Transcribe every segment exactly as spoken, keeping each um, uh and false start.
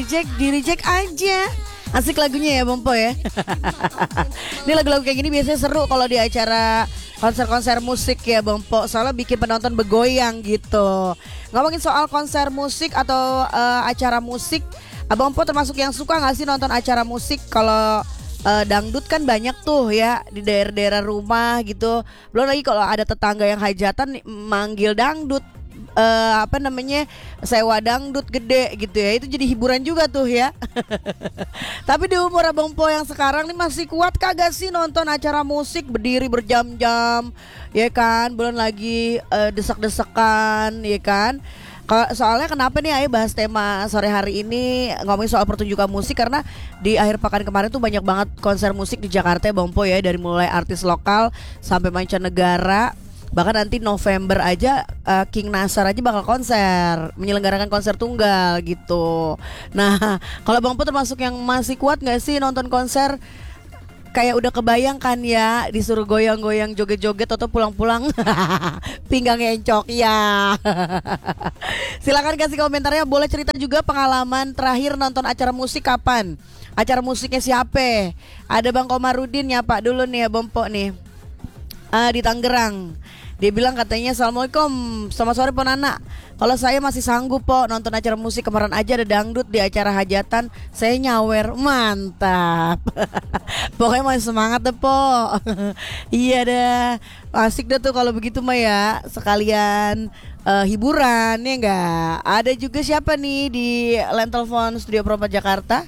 Reject, di reject aja. Asik lagunya ya Bang Po ya. Ini lagu-lagu kayak gini biasanya seru kalau di acara konser-konser musik ya Bang Po. Soalnya bikin penonton bergoyang gitu. Ngomongin soal konser musik atau uh, acara musik, Abang Po termasuk yang suka gak sih nonton acara musik? Kalau uh, dangdut kan banyak tuh ya di daerah-daerah rumah gitu. Belum lagi kalau ada tetangga yang hajatan manggil dangdut, uh, apa namanya, sewa dangdut gede gitu ya. Itu jadi hiburan juga tuh ya. Tapi di umur Abang Po yang sekarang nih masih kuat kagak sih nonton acara musik berdiri berjam-jam ya kan? Belum lagi uh, desak-desakan ya kan? Soalnya kenapa nih Ayo bahas tema sore hari ini ngomongin soal pertunjukan musik, karena di akhir pekan kemarin tuh banyak banget konser musik di Jakarta ya Bang Po ya, dari mulai artis lokal sampai mancanegara. Bahkan nanti November aja uh, King Nasar aja bakal konser, menyelenggarakan konser tunggal gitu. Nah kalau Bang Po termasuk yang masih kuat gak sih nonton konser? Kayak udah kebayangkan ya disuruh goyang-goyang joget-joget atau pulang-pulang pinggang encok ya. Silakan kasih komentarnya. Boleh cerita juga pengalaman terakhir nonton acara musik kapan? Acara musiknya siapa? Ada Bang Komarudin nyapa dulu nih ya Bang Po nih, uh, di Tangerang. Dia bilang katanya assalamualaikum, selamat sore Po Nana. Kalau saya masih sanggup Po nonton acara musik. Kemarin aja ada dangdut di acara hajatan, saya nyawer, mantap. Pokoknya masih semangat deh Po. Iya dah, asik deh tuh kalau begitu mah ya. Sekalian uh, hiburan ya enggak. Ada juga siapa nih di line telepon Studio Propa Jakarta?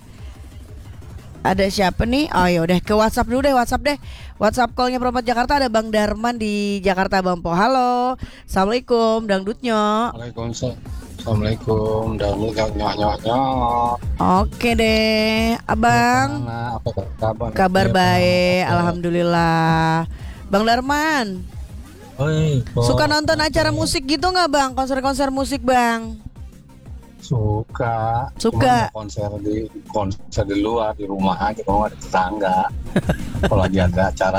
Ada siapa nih? Oh ya udah ke WhatsApp dulu deh, WhatsApp deh. WhatsApp callnya Propat Jakarta ada Bang Darman di Jakarta Bang Po. Halo, assalamualaikum dangdutnya. Waalaikumsalam. Assalamualaikum dangdutnya nyonya. Oke deh, Abang. Mana, apa kabar? Kabar Ya, baik, apa? alhamdulillah. Bang Darman, Oi, Po. suka nonton acara musik gitu nggak Bang? Konser-konser musik Bang? Suka. Suka. Cuma konser di konser di luar, di rumah aja kalau ada tetangga. Kalau lagi ada acara.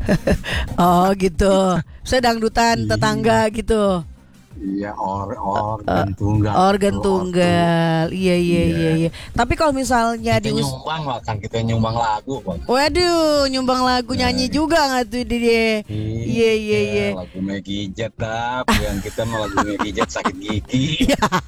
Oh gitu. Saya dangdutan tetangga gitu. Iya, or organ tunggal. Organ tunggal. Iya iya iya iya. Tapi kalau misalnya Kita di us- nyumbang lah kan, kita nyumbang lagu Bang. Waduh, nyumbang lagu nyanyi juga nggak tuh dia? Iya iya iya. Lagu Meggy Jet dah, yang kita mah lagu Meggy Jet sakit gigi.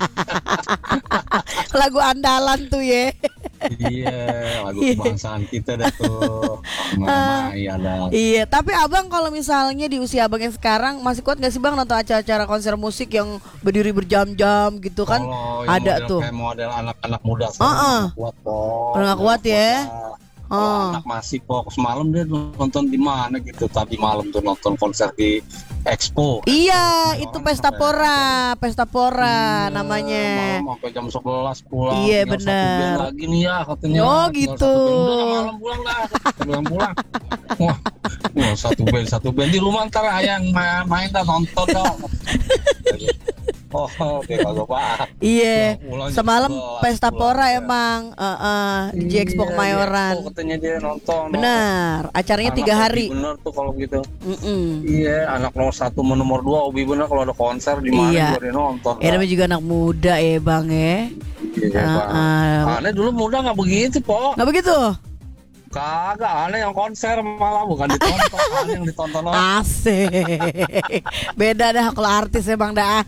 Lagu andalan tuh ya. Iya, lagu kebangsaan kita dah tuh. Mama iya dah. Iya, tapi Abang kalau misalnya di usia Abang yang sekarang masih kuat gak sih Bang nonton acara-acara konser musik yang berdiri berjam-jam gitu kan? Kalau yang ada model tuh. kayak model anak-anak muda sekarang Uh-uh. nggak kuat kok. Udah nggak kuat ya? Kalau Oh. anak masih kok, semalam dia nonton di mana gitu, tadi malam tuh nonton konser di Expo. Iya, Expo. itu Orang Pesta sampai- Pora, Pesta Pora Iya, namanya. malam sampai jam sebelas pulang. Iya, Tinggal satu bener. band lagi nih ya katanya. Oh, Tinggal gitu. satu band. Udah yang malam pulang lah. Pulang pulang. Wah, wah, satu band satu band di rumah ntar ayang main, main dah nonton dong. Oh, oke kalau Pak. Iya, Pulang jam semalam sebelas Pesta pulang, Pora ya. emang uh-uh, di Expo Iya, Kemayoran. di Expo katanya dia nonton. Benar, acaranya Anak tiga Obi hari. bener tuh kalau gitu. Mm-mm. Iya, anak nomor satu sama nomor dua Obi bener kalau ada konser di mana Iya. juga dia nonton. Ya namanya juga anak muda ya Bang ya. Iya, Bang. Uh-uh. Aneh dulu muda nggak begitu, Po. Nggak begitu? Kagak, aneh yang konser malah bukan ditonton, aneh yang ditonton orang. Asik. Beda dah kalau artis emang dah.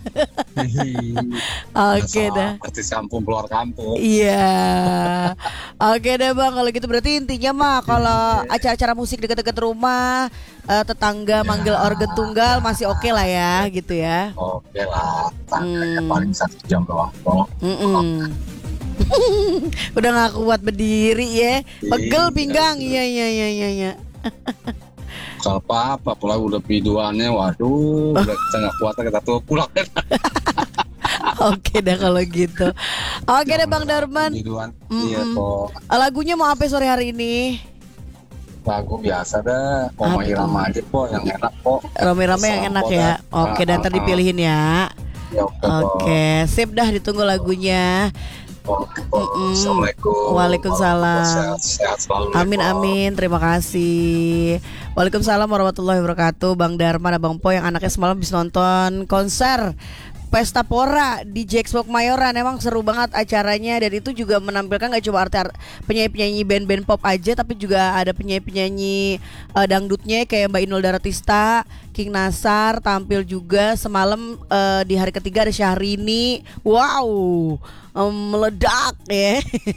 Oke dah. Artis kampung keluar kampung. Iya. Oke deh Bang, kalau gitu berarti intinya mah kalau acara-acara musik dekat-dekat rumah, eh, tetangga manggil organ tunggal masih oke lah ya gitu ya. Oke lah, tangganya Hmm. paling satu jam doang, Po. Mm-mm. Udah gak kuat berdiri ya. Pegel Iya. pinggang. Iya iya iya iya iya. Kalau apa-apa, pulang udah biduannya, waduh, udah kita nggak kuat, kita tuh pulang. Oke dah kalau gitu. Oke deh Bang Darman. Biduan, Mm-mm. iya Po. Lagunya mau apa sore hari ini? Lagu biasa dah, Oma Apa Irama aja Po, yang enak Po. Rame-rame yang enak ya. Oke, dan ntar dipilihin ya. Ya, oke, Po. Oke, sip dah, ditunggu lagunya. Oke, Po. Mm-mm. Assalamualaikum. Waalaikumsalam. Sehat selalu. Amin Po. amin, terima kasih. Waalaikumsalam warahmatullahi wabarakatuh. Bang Darman, Abang Po yang anaknya semalam bisa nonton konser Pesta Pora di Jacksburg Mayoran. Emang seru banget acaranya, dan itu juga menampilkan gak cuma arti penyanyi-penyanyi band-band pop aja, tapi juga ada penyanyi-penyanyi uh, dangdutnya kayak Mbak Inul Daratista, King Nasar tampil juga semalam. Uh, di hari ketiga ada Syahrini. Wow, um, meledak ya.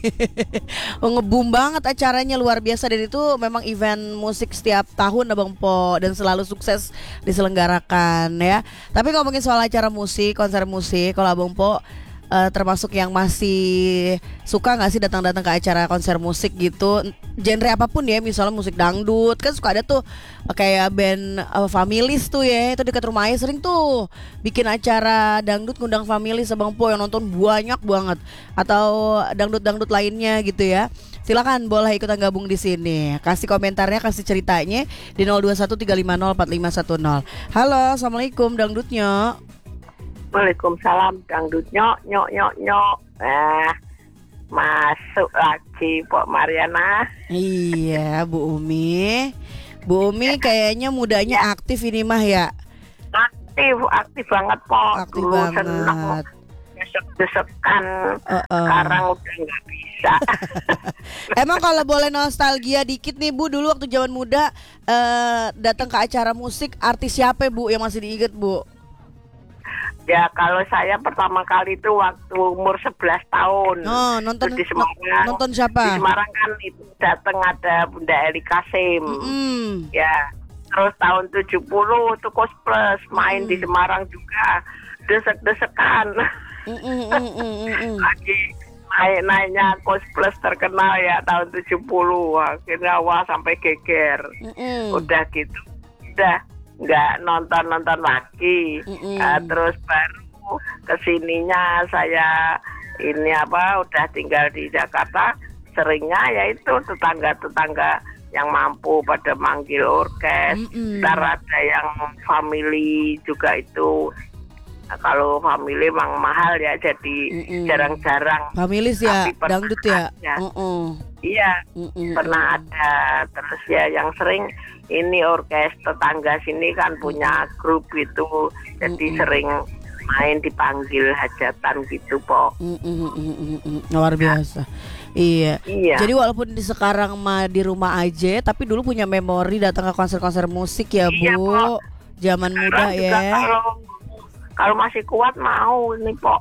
Ngebum banget acaranya, luar biasa, dan itu memang event musik setiap tahun Abang Po, dan selalu sukses diselenggarakan ya. Tapi ngomongin soal acara musik, konser musik, kalau Abang Po uh, termasuk yang masih suka nggak sih datang-datang ke acara konser musik gitu, genre apapun ya, misalnya musik dangdut kan suka ada tuh kayak band uh, Families tuh ya, itu dekat rumah saya sering tuh bikin acara dangdut ngundang Families Abang Po, yang nonton banyak banget, atau dangdut-dangdut lainnya gitu ya. Silakan boleh ikutan gabung di sini. Kasih komentarnya, kasih ceritanya di nol dua satu tiga lima nol empat lima satu nol. Halo, Assalamualaikum dangdutnya. Waalaikumsalam dangdut nyok nyok nyok nyok. Eh, masuk lagi Pok Mariana. Iya, Bu Umi. Bu Umi kayaknya mudanya aktif ini mah ya. Aktif, aktif banget Pok. Aktif Dulu banget. senang desek-desekan. Uh-uh. Sekarang udah nggak bisa. Emang kalau boleh nostalgia dikit nih Bu, dulu waktu zaman muda uh, datang ke acara musik, artis siapa Bu yang masih diinget Bu? Ya kalau saya pertama kali itu waktu umur sebelas tahun. Oh, nonton di Semarang. nonton siapa? Di Semarang kan itu datang ada Bunda Eli Kasim. Mm-hmm. Ya. Terus tahun tujuh puluh itu Kos Plus main mm. di Semarang juga. Desek-desekan. Mm-hmm. Lagi naik-naiknya Kos Plus terkenal ya tahun tujuh puluh. Akhirnya wah sampai geger. Mm-hmm. Udah gitu. Udah nggak nonton-nonton lagi. uh, terus baru kesininya saya ini apa udah tinggal di Jakarta, seringnya yaitu tetangga-tetangga yang mampu pada manggil orkes. Ntar ada yang family juga itu. Nah, kalau family emang mahal ya, jadi Mm-mm. jarang-jarang. Families ya, dangdut ya. Uh-uh. Iya, Mm-mm. pernah ada. Terus ya yang sering ini orkes tetangga sini kan punya grup itu, jadi Mm-mm. sering main dipanggil hajatan gitu Pok. Mm-mm. Luar biasa. Iya. iya. Jadi walaupun di sekarang mah di rumah aja, tapi dulu punya memori datang ke konser-konser musik ya Bu. Iya, Pok. Zaman sekarang muda ya. Kalau kalau masih kuat mau ini Pok.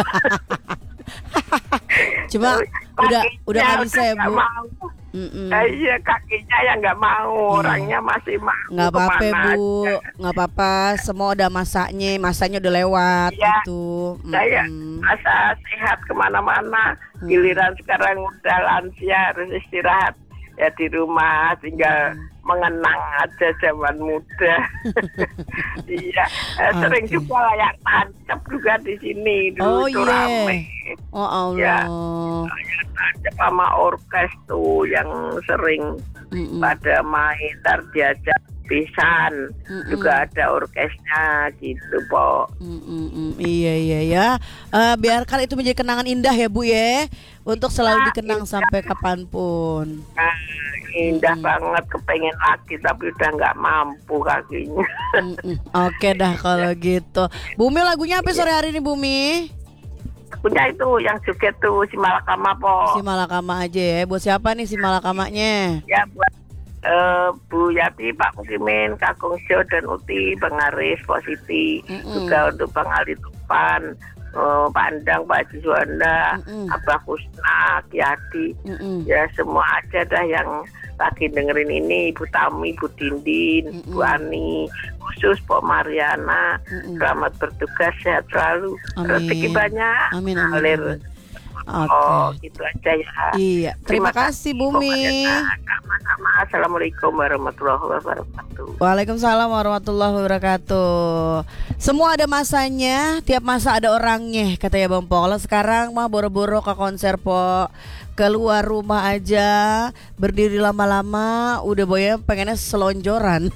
Cuma udah udah nggak bisa ya Bu. Eh, iya kakinya yang nggak mau, orangnya masih mau. Nggak apa-apa Bu, nggak apa-apa. Semua udah masaknya, masanya udah lewat ya, gitu. Saya masa sehat kemana-mana. Mm. Giliran sekarang udah lansia harus istirahat. Ya di rumah tinggal hmm. mengenang aja zaman muda. Iya, eh, sering okay. juga layak tancap juga di sini oh, dulu itu yeah. rame. Oh Allah. Ya, layak tancap sama orkes tuh yang sering Mm-mm. pada main, ntar diajak pisan. Mm-mm. Juga ada orkesnya gitu Pok. Mm-mm. Iya iya ya. Uh, biarkan itu menjadi kenangan indah ya Bu ya, untuk selalu nah, dikenang indah. Sampai kapanpun. Nah, indah mm-hmm. banget, kepengen lagi tapi udah nggak mampu kakinya. Mm-hmm. Oke dah kalau gitu. Bumi lagunya apa sore hari ini Bumi? Lagunya itu yang juga tuh si Malakama Po. Si Malakama aja ya. Buat siapa nih si Malakamanya? Ya buat uh, Bu Yati, Pak Mukimin, Kakung Jo dan Uti, Bang Aris, Pak Siti, mm-hmm. juga untuk Bang Ali Tupan. Oh, Pak Endang, Pak Haji Juanda, mm-mm. Abah Kusna, Kiadi, mm-mm. ya semua aja dah yang lagi dengerin ini, Ibu Tami, Ibu Dindin, mm-mm. Bu Ani, khusus Pak Mariana, mm-mm. selamat bertugas, sehat selalu, rezeki banyak, amin, amin, alir. amin. Okay. Oh, gitu aja ya. Iya, terima, terima kasih Bumi. Sama-sama. Assalamualaikum warahmatullahi wabarakatuh. Waalaikumsalam warahmatullahi wabarakatuh. Semua ada masanya, tiap masa ada orangnya, katanya Bang Po. Kalau sekarang mah boro-boro ke konser Po, keluar rumah aja, berdiri lama-lama, udah boya pengennya selonjoran.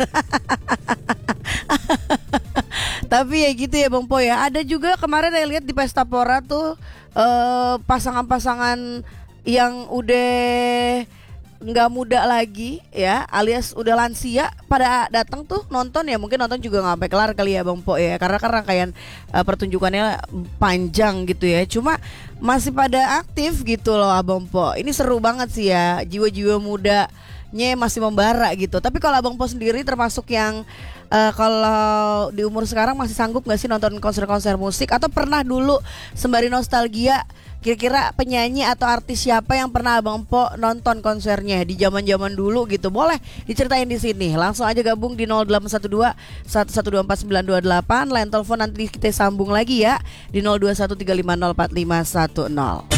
Tapi ya gitu ya Bang Po ya. Ada juga kemarin saya lihat di Pesta Pora tuh uh, pasangan-pasangan yang udah nggak muda lagi ya, alias udah lansia pada datang tuh nonton ya, mungkin nonton juga nggak sampai kelar kali ya Bang Po ya, karena kan rangkaian uh, pertunjukannya panjang gitu ya, cuma masih pada aktif gitu loh Abang Po. Ini seru banget sih ya, jiwa-jiwa mudanya masih membara gitu. Tapi kalau Abang Po sendiri termasuk yang uh, kalau di umur sekarang masih sanggup nggak sih nonton konser-konser musik, atau pernah dulu sembari nostalgia kira-kira penyanyi atau artis siapa yang pernah Abang Po nonton konsernya di zaman-zaman dulu gitu? Boleh diceritain di sini. Langsung aja gabung di nol delapan satu dua satu satu dua empat sembilan dua delapan. Line telepon nanti kita sambung lagi ya di nol dua satu tiga lima nol empat lima satu nol.